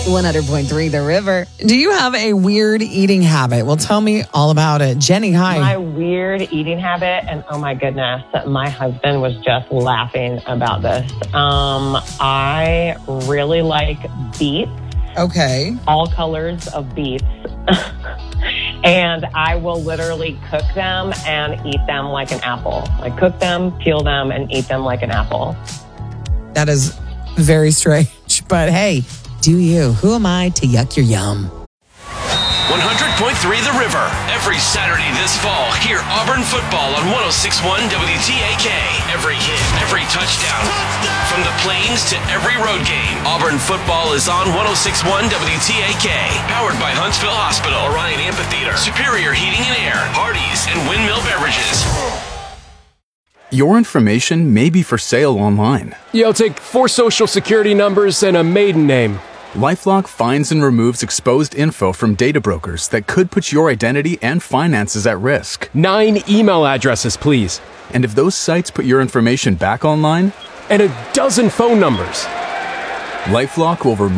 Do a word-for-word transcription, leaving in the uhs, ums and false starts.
one hundred point three The River. Do you have a weird eating habit? Well, tell me all about it. Jenny, hi. My weird eating habit, and oh my goodness, my husband was just laughing about this. Um, I really like beets. Okay. All colors of beets. And I will literally cook them and eat them like an apple. I cook them, peel them, and eat them like an apple. That is very strange, but hey, do you? Who am I to yuck your yum? one hundred point three The River. Every Saturday this fall, hear Auburn football on one oh six point one W T A K. Every hit, every touchdown. touchdown. From the plains to every road game, Auburn football is on one oh six point one W T A K. Powered by Huntsville Hospital, Orion Amphitheater, Superior Heating and Air, Hardee's, and Windmill Beverages. Your information may be for sale online. Yeah, I'll take four social security numbers and a maiden name. LifeLock finds and removes exposed info from data brokers that could put your identity and finances at risk. Nine email addresses, please. And if those sites put your information back online? And a dozen phone numbers. LifeLock will remove